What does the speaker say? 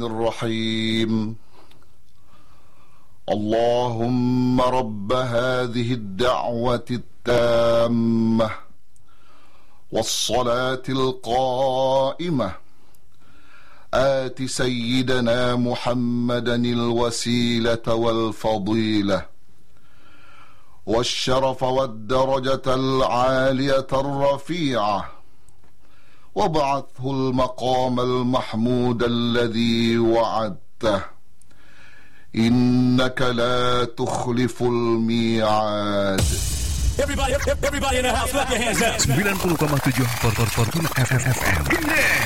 الرحيم. اللهم رب هذه الدعوة التامة والصلاة القائمة آت سيدنا محمدا الوسيلة والفضيلة والشرف والدرجة العالية الرفيعة وابعثه المقام المحمود الذي وعدته إنك لا تخلف الميعاد. Everybody in the house, clap your hands up. 90,7 FM.